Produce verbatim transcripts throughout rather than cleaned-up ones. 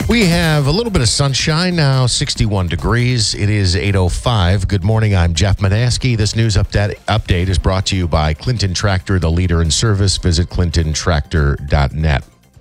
We have a little bit of sunshine now, sixty-one degrees. It is eight oh five. Good morning. I'm Jeff Manaski. This news update, update is brought to you by Clinton Tractor, the leader in service. Visit clinton tractor dot net.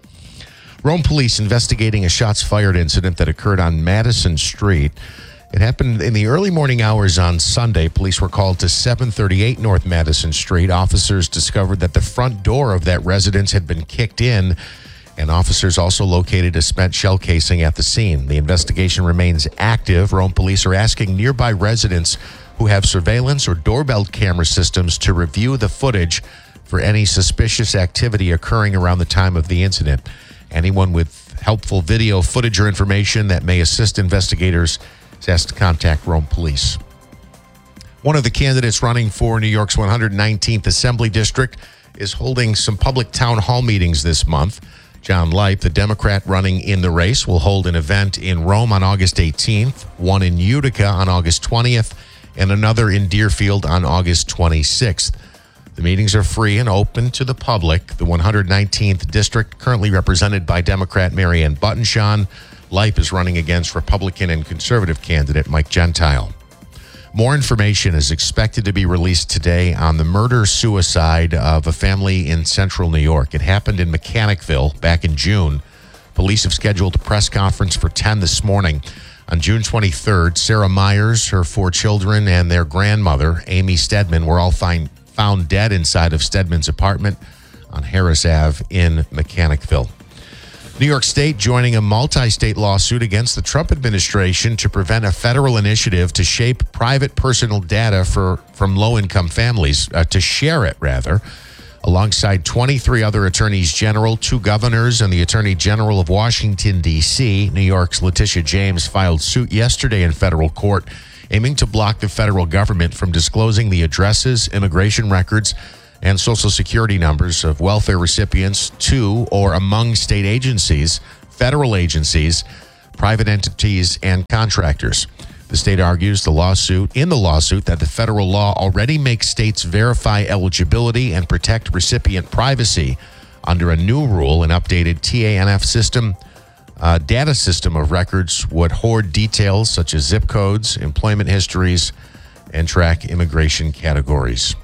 Rome police investigating a shots fired incident that occurred on Madison Street. It happened in the early morning hours on Sunday. Police were called to seven thirty-eight North Madison Street. Officers discovered that the front door of that residence had been kicked in, and officers also located a spent shell casing at the scene. The investigation remains active. Rome police are asking nearby residents who have surveillance or doorbell camera systems to review the footage for any suspicious activity occurring around the time of the incident. Anyone with helpful video footage or information that may assist investigators is asked to contact Rome police. One of the candidates running for New York's one hundred nineteenth Assembly District is holding some public town hall meetings this month. John Leip, the Democrat running in the race, will hold an event in Rome on August eighteenth, one in Utica on August twentieth, and another in Deerfield on August twenty-sixth. The meetings are free and open to the public. The one hundred nineteenth District, currently represented by Democrat Marianne Buttenshaw. Leip is running against Republican and conservative candidate Mike Gentile. More information is expected to be released today on the murder-suicide of a family in central New York. It happened in Mechanicville back in June. Police have scheduled a press conference for ten this morning. On June twenty-third, Sarah Myers, her four children, and their grandmother, Amy Stedman, were all find, found dead inside of Stedman's apartment on Harris Avenue in Mechanicville. New York State joining a multi-state lawsuit against the Trump administration to prevent a federal initiative to shape private personal data for from low-income families, uh, to share it, rather. Alongside twenty-three other attorneys general, two governors, and the Attorney General of Washington, D C, New York's Letitia James filed suit yesterday in federal court, aiming to block the federal government from disclosing the addresses, immigration records, and Social Security numbers of welfare recipients to or among state agencies, federal agencies, private entities, and contractors. The state argues the lawsuit in the lawsuit that the federal law already makes states verify eligibility and protect recipient privacy under a new rule. An updated T A N F system, uh, data system of records would hoard details such as zip codes, employment histories, and track immigration categories.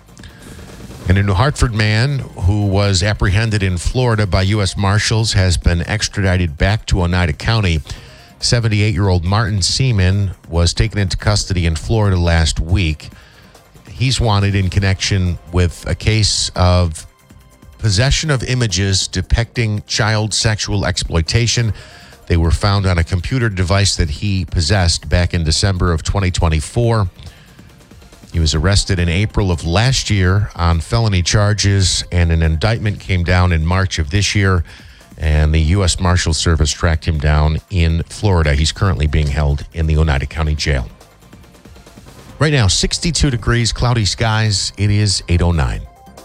And a New Hartford man who was apprehended in Florida by U S Marshals has been extradited back to Oneida County. seventy-eight-year-old Martin Seaman was taken into custody in Florida last week. He's wanted in connection with a case of possession of images depicting child sexual exploitation. They were found on a computer device that he possessed back in December of twenty twenty-four. He was arrested in April of last year on felony charges, and an indictment came down in March of this year, and the U S Marshals Service tracked him down in Florida. He's currently being held in the Oneida County Jail. Right now, sixty-two degrees, cloudy skies. It is eight oh nine.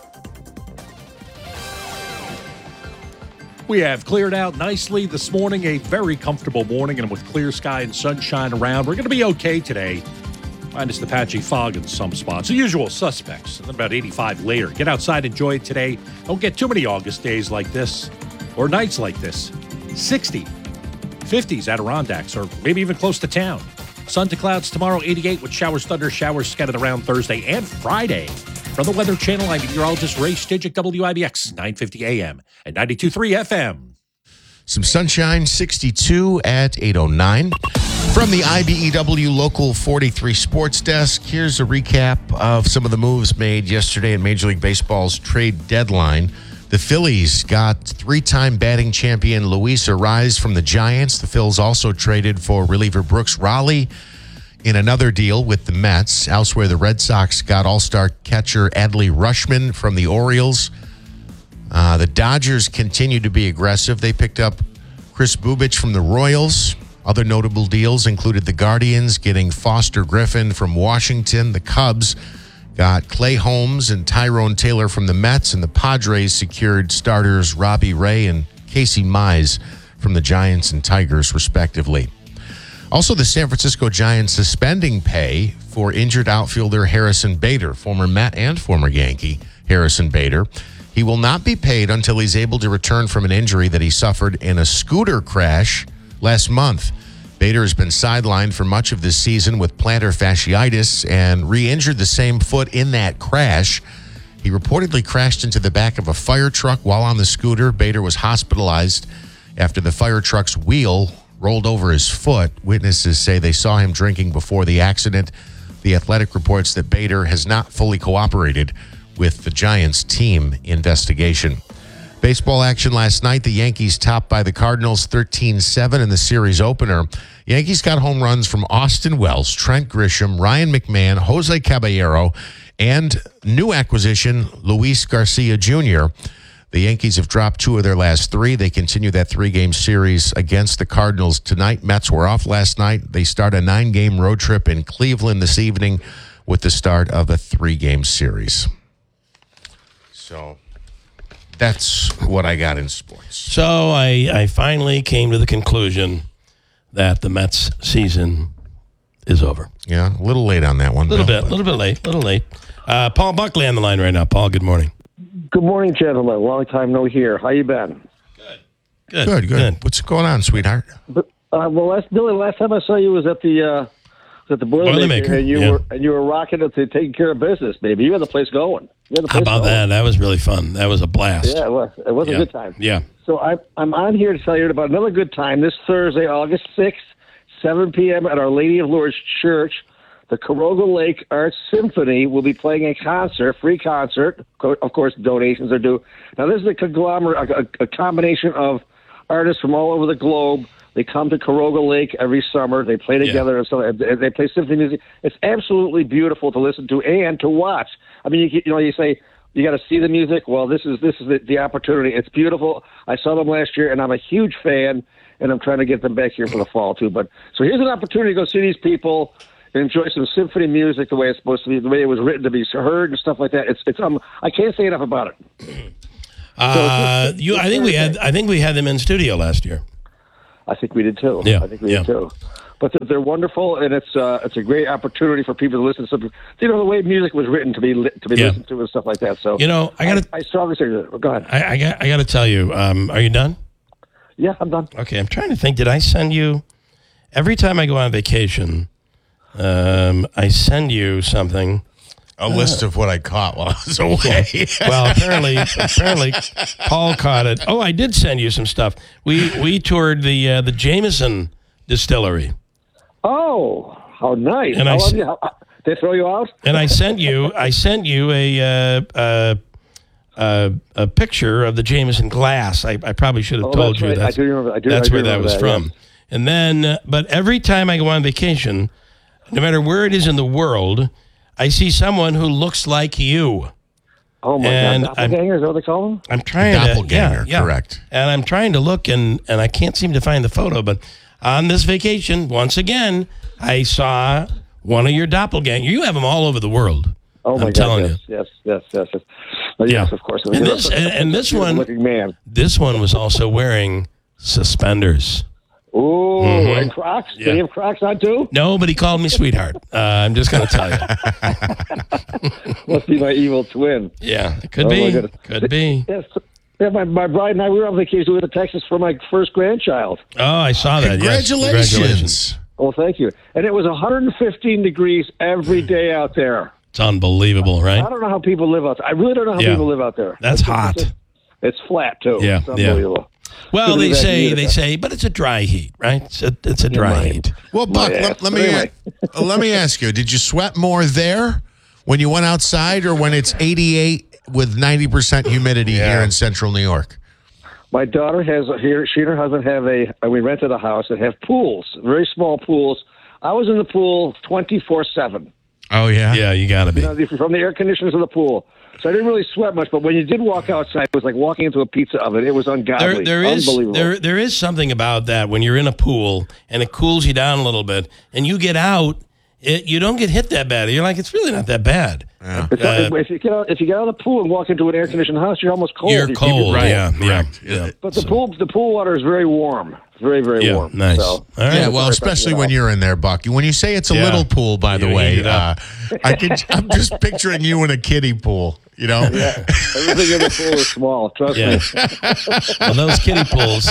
We have cleared out nicely this morning, a very comfortable morning, and with clear sky and sunshine around, we're going to be okay today. Minus the patchy fog in some spots. The usual suspects. And about eighty-five later. Get outside, enjoy it today. Don't get too many August days like this or nights like this. sixty, fifties Adirondacks, or maybe even close to town. Sun to clouds tomorrow, eighty-eight with showers, thunder, showers scattered around Thursday and Friday. From the Weather Channel, I'm meteorologist Ray Stidgick, W I B X, nine fifty A M and ninety-two point three F M. Some sunshine, sixty-two at eight oh nine. From the I B E W Local forty-three Sports Desk, here's a recap of some of the moves made yesterday in Major League Baseball's trade deadline. The Phillies got three-time batting champion Luis Arraez from the Giants. The Phils also traded for reliever Brooks Raleigh in another deal with the Mets. Elsewhere, the Red Sox got all-star catcher Adley Rutschman from the Orioles. Uh, the Dodgers continue to be aggressive. They picked up Chris Bubich from the Royals. Other notable deals included the Guardians getting Foster Griffin from Washington. The Cubs got Clay Holmes and Tyrone Taylor from the Mets, and the Padres secured starters Robbie Ray and Casey Mize from the Giants and Tigers, respectively. Also, the San Francisco Giants suspending pay for injured outfielder Harrison Bader, former Met and former Yankee Harrison Bader. He will not be paid until he's able to return from an injury that he suffered in a scooter crash last month. Bader has been sidelined for much of this season with plantar fasciitis and re-injured the same foot in that crash. He reportedly crashed into the back of a fire truck while on the scooter. Bader was hospitalized after the fire truck's wheel rolled over his foot. Witnesses say they saw him drinking before the accident. The Athletic reports that Bader has not fully cooperated with the Giants team investigation. Baseball action last night. The Yankees topped by the Cardinals thirteen seven in the series opener. Yankees got home runs from Austin Wells, Trent Grisham, Ryan McMahon, Jose Caballero, and new acquisition Luis Garcia Junior The Yankees have dropped two of their last three. They continue that three-game series against the Cardinals tonight. Mets were off last night. They start a nine-game road trip in Cleveland this evening with the start of a three-game series. So that's what I got in sports. So I, I finally came to the conclusion that the Mets season is over. Yeah, a little late on that one. A little Bill, bit, a little bit late, a little late. Uh, Paul Buckley on the line right now. Paul, good morning. Good morning, gentlemen. Long time no hear. How you been? Good. Good, good. good. What's going on, sweetheart? But, uh, well, last Billy, last time I saw you was at the uh, was at the Boilermaker, Boilermaker, and you yeah. were and you were rocking it to taking care of business, baby. You had the place going. You had the How place about going. that? That was really fun. That was a blast. Yeah, it was. It was yeah. a good time. Yeah. So I, I'm on here to tell you about another good time this Thursday, August sixth, seven p.m. at Our Lady of Lourdes Church. The Caroga Lake Arts Symphony will be playing a concert, free concert. Of course, donations are due. Now, this is a conglomerate, a, a combination of artists from all over the globe. They come to Caroga Lake every summer. They play together, and so they play symphony music. It's absolutely beautiful to listen to and to watch. I mean, you, you know, you say you got to see the music. Well, this is this is the, the opportunity. It's beautiful. I saw them last year, and I'm a huge fan. And I'm trying to get them back here for the fall too. But so here's an opportunity to go see these people. Enjoy some symphony music the way it's supposed to be, the way it was written to be heard and stuff like that. It's it's um I can't say enough about it. Uh, so you, I think we had I think we had them in studio last year. I think we did too. Yeah, I think we yeah. did too. But they're, they're wonderful, and it's uh, it's a great opportunity for people to listen to some, you know, the way music was written to be li- to be Yeah. listened to and stuff like that. So You know, I gotta I, I strongly say that. Go ahead. I, I got I gotta tell you. Um, are you done? Yeah, I'm done. Okay, I'm trying to think. Did I send you every time I go on vacation? Um, I send you something. A list of what I caught while I was away. Well, apparently, apparently, Paul caught it. Oh, I did send you some stuff. We we toured the uh, the Jameson distillery, Oh, how nice! And how I long s- you, how, they throw you out? and I sent you I sent you a uh, uh, uh, a picture of the Jameson glass. I, I probably should have Oh, told that's you right. that's I do remember. I do, that's I do where that remember was that, from. yes. And then, uh, but every time I go on vacation, no matter where it is in the world, I see someone who looks like you. Oh my And God, I'm- doppelgangers, is that what they call them? I'm trying to Doppelganger, yeah, yeah. correct. And I'm trying to look and and I can't seem to find the photo. But on this vacation, once again, I saw one of your doppelgangers. You have them all over the world. Oh my I'm God! telling Yes, yes, yes, yes, yes. Well, Yeah. yes, of course. And this and, and this one, looking man. this one was also wearing suspenders. Ooh, Mhm. and Crocs. Yeah. Did he have Crocs on too? No, but he called me sweetheart. Uh, I'm just going to tell you. Must be my evil twin. Yeah, it could Oh, my be. goodness. Could be. Yes. Yeah, my, my bride and I we were on vacation. We went to Texas for my first grandchild. Oh, I saw that. Yes. Congratulations. Oh, thank you. And it was one hundred fifteen degrees every day out there. It's unbelievable, I right? don't know how people live out there. I really don't know how Yeah. people live out there. That's It's- hot. It's, it's flat too. Yeah, It's yeah. unbelievable. Well, Could've they been say back they in say, but it's a dry heat, right? It's a, it's a dry right. heat. Well, Buck, My let, ass. let me Anyway. uh, let me ask you: did you sweat more there when you went outside, or when it's eighty-eight with ninety percent humidity here in Central New York? My daughter has here. She and her husband have a. uh, We rented a house that have pools, very small pools. I was in the pool twenty-four seven. Oh yeah, Yeah, you got to be. You know, from the air conditioners of the pool. So I didn't really sweat much, but when you did walk outside, it was like walking into a pizza oven. It was ungodly. There, there is Unbelievable. there there is something about that when you're in a pool and it cools you down a little bit, and you get out, it, you don't get hit that bad. You're like, it's really not that bad. It's Uh, not- if you get out, if you get out of the pool and walk into an air conditioned house, you're almost cold. You're You keep cold, your- yeah, yeah, Correct. yeah. But the pool, the pool water is very warm. It's very, very Yeah, warm. nice. So, All right. Yeah, well, especially when you're in there, Buck. When you say it's a Yeah. little pool, by the You heat way, it uh, up. I can. I'm just picturing you in a kiddie pool. you know? Yeah. Everything in the pool is small. Trust Yeah. me. Well, those kiddie pools,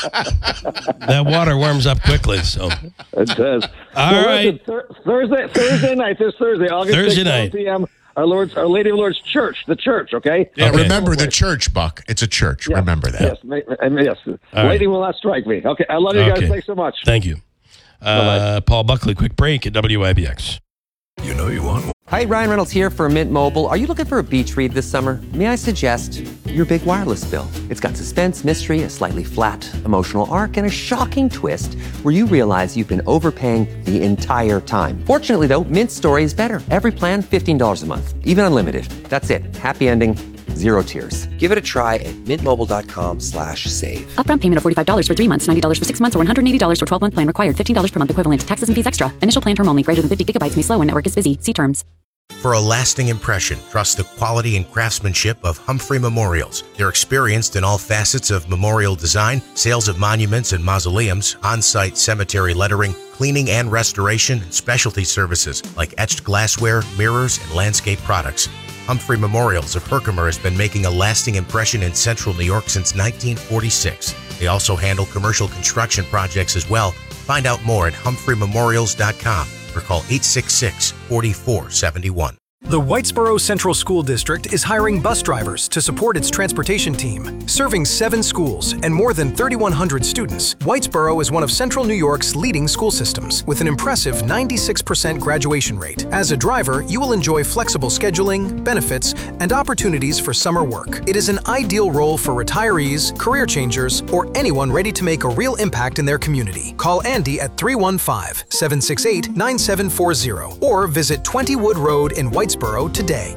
that water warms up quickly. So, It does. All so right. listen, thir- Thursday, Thursday night, this Thursday, August Thursday sixth, night. seven p.m., Our Lord's, Our Lady of Lord's Church, the church, okay? Yeah, Okay. remember the church, Buck. It's a church. Yes, Remember that. Yes, ma- ma- yes. All Lady right. will not strike me. Okay, I love you Okay. guys. Thanks so much. thank you. Uh, Paul Buckley, quick break at W I B X. You know you want more. Hi, Ryan Reynolds here for Mint Mobile. Are you looking for a beach read this summer? May I suggest your big wireless bill? It's got suspense, mystery, a slightly flat emotional arc, and a shocking twist where you realize you've been overpaying the entire time. Fortunately, though, Mint's story is better. Every plan, fifteen dollars a month, even unlimited. That's it. Happy ending, zero tears. Give it a try at mintmobile.com slash save. Upfront payment of forty-five dollars for three months, ninety dollars for six months, or one hundred eighty dollars for twelve-month plan required. fifteen dollars per month equivalent. Taxes and fees extra. Initial plan term only. Greater than fifty gigabytes may slow when network is busy. See terms. For a lasting impression, trust the quality and craftsmanship of Humphrey Memorials. They're experienced in all facets of memorial design, sales of monuments and mausoleums, on-site cemetery lettering, cleaning and restoration, and specialty services like etched glassware, mirrors, and landscape products. Humphrey Memorials of Herkimer has been making a lasting impression in central New York since nineteen forty-six. They also handle commercial construction projects as well. Find out more at humphrey memorials dot com or call eight six six, four four seven one. The Whitesboro Central School District is hiring bus drivers to support its transportation team. Serving seven schools and more than thirty-one hundred students, Whitesboro is one of Central New York's leading school systems with an impressive ninety-six percent graduation rate. As a driver, you will enjoy flexible scheduling, benefits, and opportunities for summer work. It is an ideal role for retirees, career changers, or anyone ready to make a real impact in their community. Call Andy at three one five, seven six eight, nine seven four zero or visit twenty Wood Road in Whitesboro today.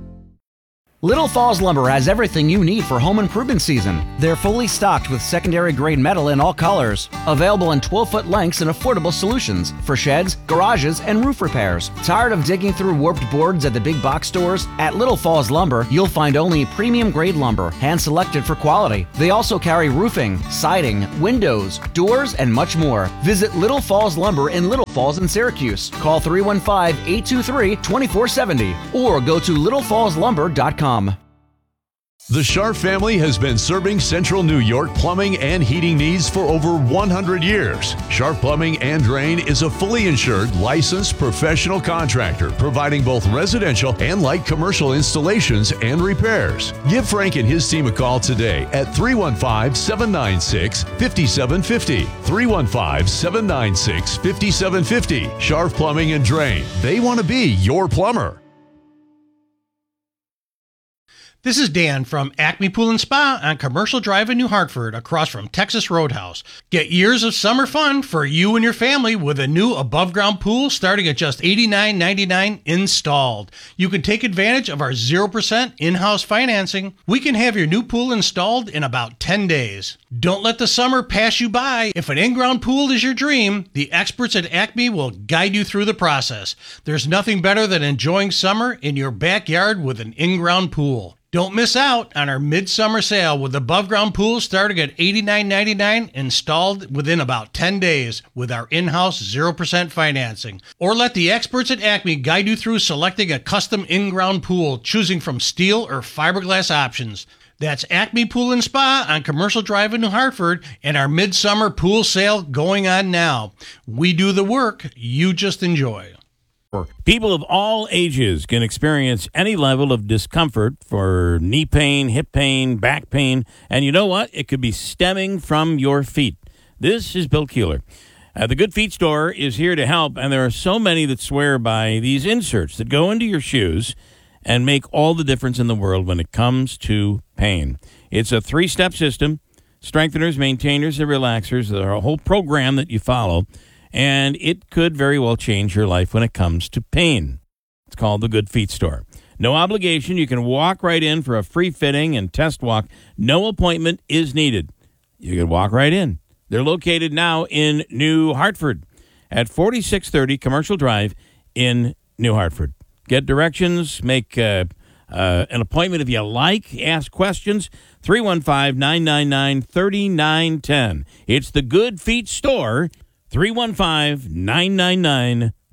Little Falls Lumber has everything you need for home improvement season. They're fully stocked with secondary grade metal in all colors, available in twelve-foot lengths and affordable solutions for sheds, garages, and roof repairs. Tired of digging through warped boards at the big box stores? At Little Falls Lumber, you'll find only premium grade lumber, hand-selected for quality. They also carry roofing, siding, windows, doors, and much more. Visit Little Falls Lumber in Little Falls in Syracuse. Call three one five, eight two three, two four seven zero or go to little falls lumber dot com. The Scharf family has been serving Central New York plumbing and heating needs for over one hundred years. Scharf Plumbing and Drain is a fully insured, licensed professional contractor providing both residential and light commercial installations and repairs. Give Frank and his team a call today at three one five, seven nine six, five seven five zero. three one five, seven nine six, five seven five zero. Scharf Plumbing and Drain. They want to be your plumber. This is Dan from Acme Pool and Spa on Commercial Drive in New Hartford, across from Texas Roadhouse. Get years of summer fun for you and your family with a new above-ground pool starting at just eighty-nine ninety-nine installed. You can take advantage of our zero percent in-house financing. We can have your new pool installed in about ten days. Don't let the summer pass you by. If an in-ground pool is your dream, the experts at Acme will guide you through the process. There's nothing better than enjoying summer in your backyard with an in-ground pool. Don't miss out on our midsummer sale with above-ground pools starting at eighty-nine ninety-nine, installed within about ten days with our in-house zero percent financing. Or let the experts at Acme guide you through selecting a custom in-ground pool, choosing from steel or fiberglass options. That's Acme Pool and Spa on Commercial Drive in New Hartford, and our midsummer pool sale going on now. We do the work, you just enjoy. People of all ages can experience any level of discomfort for knee pain, hip pain, back pain, and you know what? It could be stemming from your feet. This is Bill Keeler. Uh, the Good Feet Store is here to help, and there are so many that swear by these inserts that go into your shoes and make all the difference in the world when it comes to pain. It's a three-step system: strengtheners, maintainers, and relaxers. There are a whole program that you follow, and it could very well change your life when it comes to pain. It's called the Good Feet Store. No obligation. You can walk right in for a free fitting and test walk. No appointment is needed. You can walk right in. They're located now in New Hartford at forty-six thirty Commercial Drive in New Hartford. Get directions, make uh, uh, an appointment if you like, ask questions, three one five, nine nine nine, three nine one zero. It's the Good Feet Store, three one five, nine nine nine,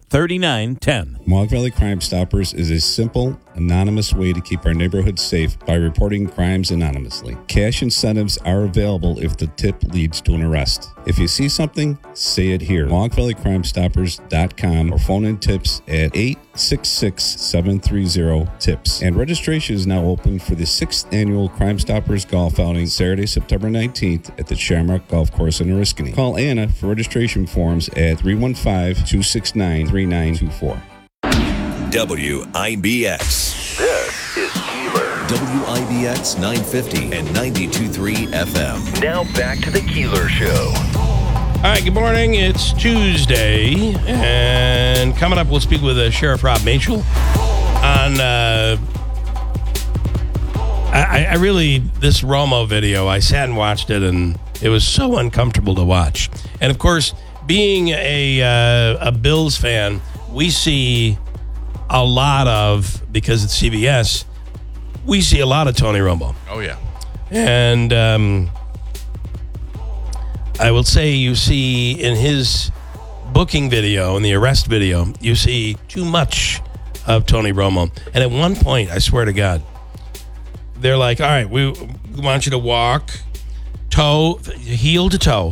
thirty-nine ten. Mohawk Valley Crime Stoppers is a simple, anonymous way to keep our neighborhood safe by reporting crimes anonymously. Cash incentives are available if the tip leads to an arrest. If you see something, say it here. Mohawk Valley Crime Stoppers dot com or phone in tips at eight six six, seven three zero, TIPS. And registration is now open for the sixth annual Crime Stoppers Golf Outing, Saturday, September nineteenth at the Shamrock Golf Course in Oriskany. Call Anna for registration forms at three one five, two six nine, three nine two four. W I B X. This is Keeler. W I B X nine fifty and ninety-two point three F M. Now back to the Keeler Show. All right, good morning. It's Tuesday, and coming up, we'll speak with uh, Sheriff Rob Machel on. Uh, I, I really this Romo video. I sat and watched it, and it was so uncomfortable to watch. And of course, being a uh, a Bills fan, we see a lot of, because it's C B S, we see a lot of Tony Romo. Oh yeah, and. Um, I will say you see in his booking video, in the arrest video, you see too much of Tony Romo. And at one point, I swear to God, they're like, all right, we want you to walk toe, heel to toe,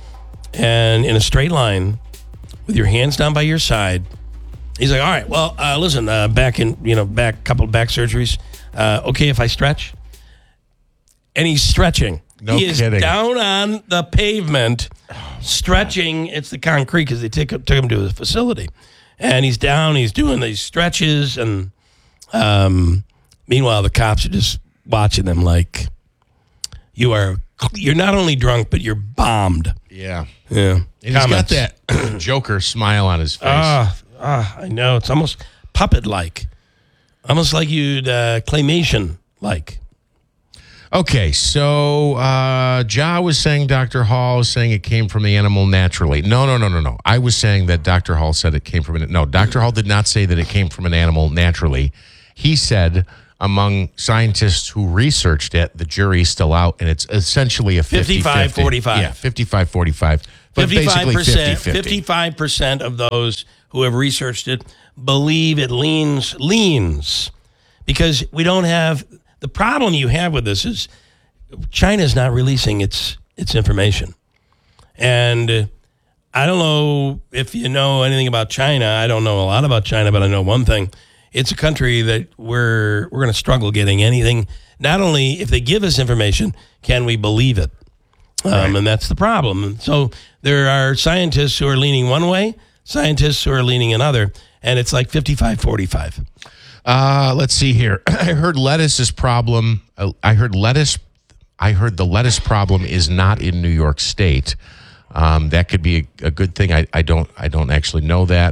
and in a straight line with your hands down by your side. He's like, all right, well, uh, listen, uh, back in, you know, back, couple of back surgeries. Uh, okay if I stretch? And he's stretching. No he is kidding. down on the pavement, stretching. It's the concrete because they take, took him to a facility. And he's down, he's doing these stretches. And um, meanwhile, the cops are just watching him like, you are, you're not only drunk, but you're bombed. Yeah. Yeah. And he's got that Joker smile on his face. Ah, ah, I know. It's almost puppet-like. Almost like you'd uh, claymation-like. Okay, so uh, Ja was saying Doctor Hall was saying it came from the animal naturally. No, no, no, no, no. I was saying that Doctor Hall said it came from an... No, Doctor Hall did not say that it came from an animal naturally. He said among scientists who researched it, the jury's still out, and it's essentially a fifty-five forty-five. Yeah, fifty-five forty-five. But basically fifty fifty. fifty-five percent of those who have researched it believe it leans, leans, because we don't have... The problem you have with this is China's not releasing its its information. And uh, I don't know if you know anything about China. I don't know a lot about China, but I know one thing. It's a country that we're we're going to struggle getting anything. Not only if they give us information, can we believe it? Um, right. And that's the problem. So there are scientists who are leaning one way, scientists who are leaning another, and it's like fifty-five forty-five. Uh, let's see here. I heard lettuce's problem. Uh, I heard lettuce. I heard the lettuce problem is not in New York State. Um, that could be a, a good thing. I, I don't. I don't actually know that.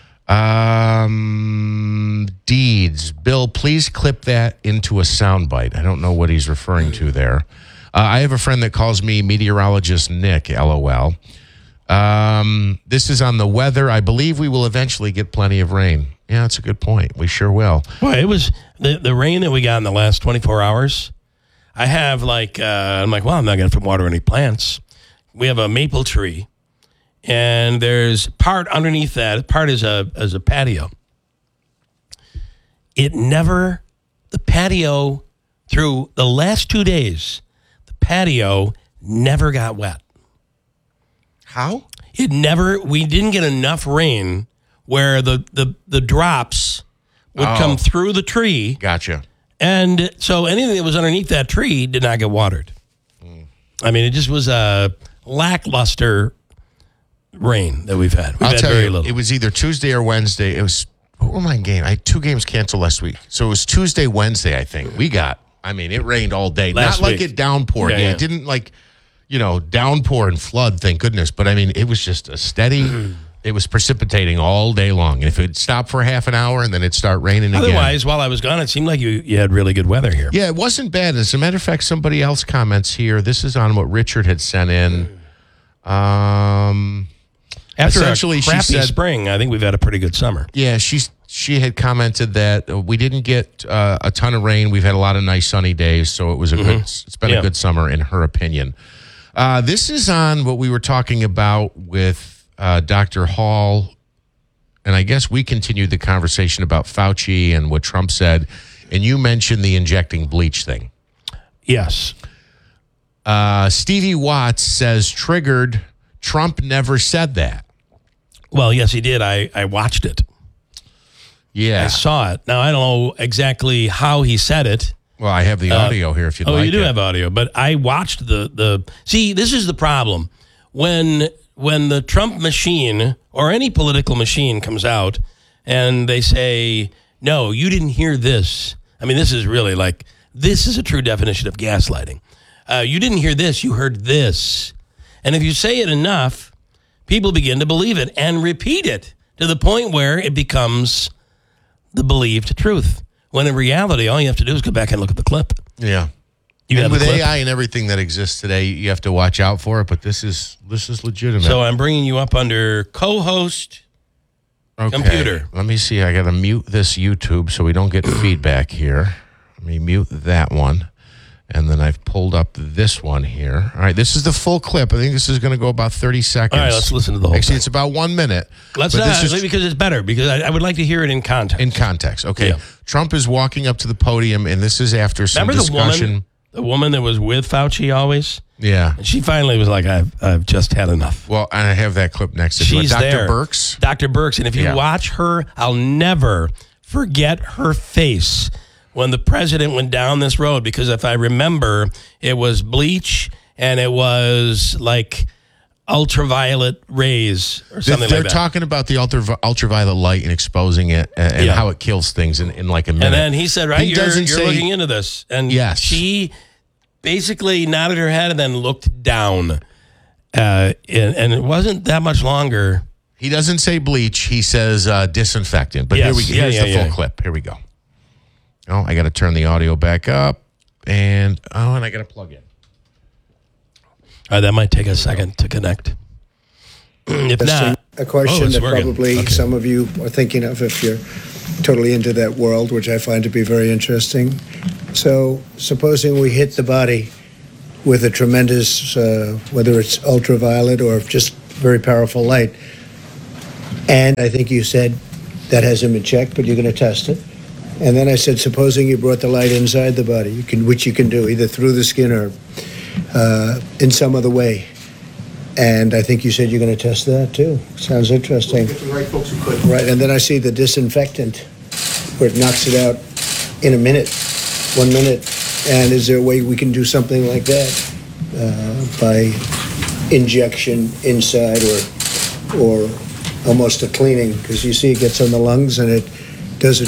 Um, deeds. Bill, please clip that into a soundbite. I don't know what he's referring to there. Uh, I have a friend that calls me meteorologist Nick. LOL. Um, this is on the weather. I believe we will eventually get plenty of rain. Yeah, that's a good point. We sure will. Boy, it was the, the rain that we got in the last twenty-four hours. I have like, uh, I'm like, well, I'm not going to water any plants. We have a maple tree, and there's part underneath that. Part is a, is a patio. It never, the patio, through the last two days, the patio never got wet. How? It never, we didn't get enough rain where the, the, the drops would Oh. come through the tree. Gotcha. And so anything that was underneath that tree did not get watered. I mean, it just was a lackluster rain that we've had. We've I'll had tell very you, little. it was either Tuesday or Wednesday. It was, what were my game? I had two games canceled last week. So it was Tuesday, Wednesday, I think. We got, I mean, it rained all day. Last Not like week. it downpoured. Yeah, Yeah, yeah. It didn't like, you know, downpour and flood, thank goodness. But I mean, it was just a steady, it was precipitating all day long. And if it stopped for half an hour and then it'd start raining again. Otherwise, while I was gone, it seemed like you, you had really good weather here. Yeah, it wasn't bad. As a matter of fact, somebody else comments here. This is on what Richard had sent in. Um, After essentially, a she crappy said, spring, I think we've had a pretty good summer. Yeah, she's she had commented that uh, we didn't get uh, a ton of rain. We've had a lot of nice sunny days, so it was a good. It's been Yeah. a good summer, in her opinion. Uh, this is on what we were talking about with uh, Doctor Hall and I guess we continued the conversation about Fauci and what Trump said, and you mentioned the injecting bleach thing. Yes. Uh, Stevie Watts says triggered. Trump never said that. Well, yes, he did. I, I watched it. Yeah. I saw it. Now, I don't know exactly how he said it. Well, I have the audio uh, here if you'd oh, like you do it. have audio, but I watched the, the... See, this is the problem. When when the Trump machine or any political machine comes out and they say, no, you didn't hear this. I mean, this is really like, this is a true definition of gaslighting. Uh, you didn't hear this, you heard this. And if you say it enough, people begin to believe it and repeat it to the point where it becomes the believed truth. When in reality, all you have to do is go back and look at the clip. Yeah. You and have with the clip. A I and everything that exists today, you have to watch out for it, but this is this is legitimate. So I'm bringing you up under co-host okay. computer. Let me see. I got to mute this YouTube so we don't get feedback here. Let me mute that one. And then I've pulled up this one here. All right, this is the full clip. I think this is going to go about thirty seconds. All right, let's listen to the whole Actually, thing. it's about one minute. Let's but not, this is, because it's better, because I, I would like to hear it in context. In context, okay. Yeah. Trump is walking up to the podium, and this is after some Remember discussion. the woman, the woman that was with Fauci always? Yeah. And she finally was like, I've, I've just had enough. Well, and I have that clip next to She's it. Doctor there. Birx. Doctor Birx. And if you Yeah. watch her, I'll never forget her face when the president went down this road, because if I remember, it was bleach and it was like ultraviolet rays or something They're like that. talking about the ultra, ultraviolet light and exposing it and, and Yeah. how it kills things in, in like a minute. And then he said, right, He you're, doesn't you're say- looking into this. And Yes. she basically nodded her head and then looked down. Uh, and, and it wasn't that much longer. He doesn't say bleach. He says uh, disinfectant. But Yes. here we Yeah, here's yeah, the full yeah. clip. Here we go. Oh, I got to turn the audio back up. And, oh, and I got to plug in. All right, that might take a second to connect. If not, a question oh, it's that working. probably Okay. some of you are thinking of if you're totally into that world, which I find to be very interesting. So, supposing we hit the body with a tremendous, uh, whether it's ultraviolet or just very powerful light, and I think you said that hasn't been checked, but you're going to test it. And then I said, supposing you brought the light inside the body, you can, which you can do either through the skin or uh, in some other way. And I think you said you're going to test that too. Sounds interesting. Get the right folks who could. Right, and then I see the disinfectant where it knocks it out in a minute, one minute. And is there a way we can do something like that uh, by injection inside or or almost a cleaning? Because you see it gets on the lungs and it